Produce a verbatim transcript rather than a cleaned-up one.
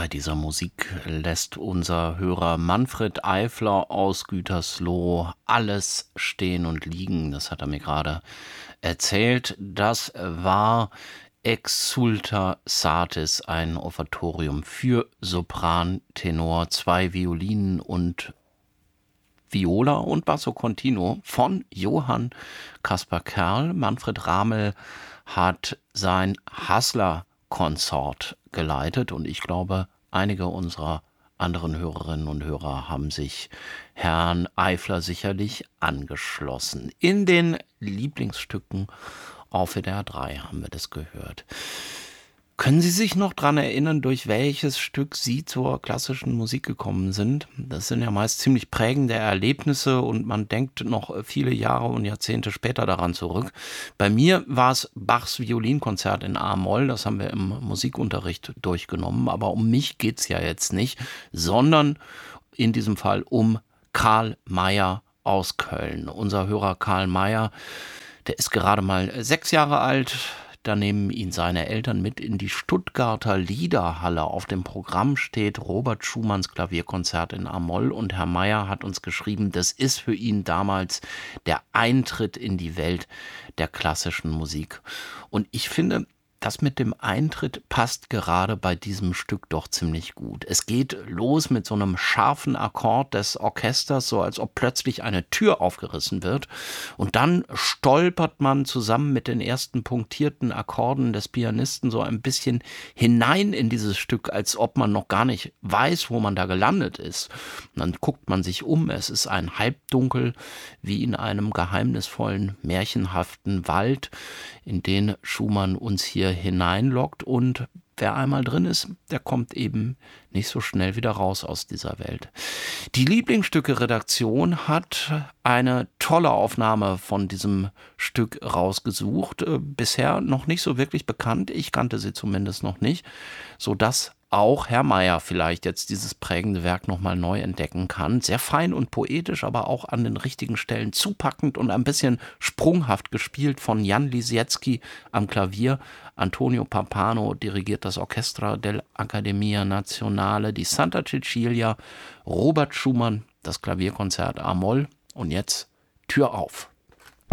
Bei dieser Musik lässt unser Hörer Manfred Eifler aus Gütersloh alles stehen und liegen. Das hat er mir gerade erzählt. Das war Exsulta Satis, ein Offertorium für Sopran, Tenor, zwei Violinen und Viola und Basso Continuo von Johann Caspar Kerl. Manfred Ramel hat sein Hassler-Konsort geleitet und ich glaube, einige unserer anderen Hörerinnen und Hörer haben sich Herrn Eifler sicherlich angeschlossen. In den Lieblingsstücken auf W D R drei haben wir das gehört. Können Sie sich noch daran erinnern, durch welches Stück Sie zur klassischen Musik gekommen sind? Das sind ja meist ziemlich prägende Erlebnisse und man denkt noch viele Jahre und Jahrzehnte später daran zurück. Bei mir war es Bachs Violinkonzert in A-Moll, das haben wir im Musikunterricht durchgenommen, aber um mich geht's ja jetzt nicht, sondern in diesem Fall um Karl Mayer aus Köln. Unser Hörer Karl Mayer, der ist gerade mal sechs Jahre alt. Da nehmen ihn seine Eltern mit in die Stuttgarter Liederhalle. Auf dem Programm steht Robert Schumanns Klavierkonzert in A-Moll und Herr Mayer hat uns geschrieben, das ist für ihn damals der Eintritt in die Welt der klassischen Musik. Und ich finde, das mit dem Eintritt passt gerade bei diesem Stück doch ziemlich gut. Es geht los mit so einem scharfen Akkord des Orchesters, so als ob plötzlich eine Tür aufgerissen wird. Und dann stolpert man zusammen mit den ersten punktierten Akkorden des Pianisten so ein bisschen hinein in dieses Stück, als ob man noch gar nicht weiß, wo man da gelandet ist. Und dann guckt man sich um. Es ist ein Halbdunkel, wie in einem geheimnisvollen, märchenhaften Wald, in den Schumann uns hier hineinlockt, und wer einmal drin ist, der kommt eben nicht so schnell wieder raus aus dieser Welt. Die Lieblingsstücke-Redaktion hat eine tolle Aufnahme von diesem Stück rausgesucht, bisher noch nicht so wirklich bekannt, ich kannte sie zumindest noch nicht, sodass auch Herr Mayer vielleicht jetzt dieses prägende Werk nochmal neu entdecken kann. Sehr fein und poetisch, aber auch an den richtigen Stellen zupackend und ein bisschen sprunghaft gespielt von Jan Lisietzky am Klavier. Antonio Pampano dirigiert das Orchestra dell'Accademia Nazionale di Santa Cecilia. Robert Schumann, das Klavierkonzert A-Moll. Und jetzt Tür auf.